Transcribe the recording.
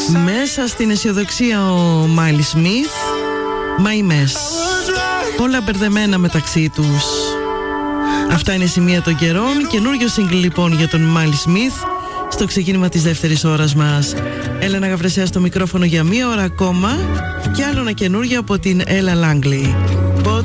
Μέσα στην αισιοδοξία ο Μάιλι Σμιθ, My Mess. Όλα μπερδεμένα μεταξύ τους. Αυτά είναι σημεία των καιρών. Καινούριο σύγκλι λοιπόν για τον Μάιλι Σμιθ στο ξεκίνημα της δεύτερης ώρας μας. Έλενα Γαβρεσέα στο μικρόφωνο για μία ώρα ακόμα. Και άλλο ένα καινούργιο από την Ella Langley. But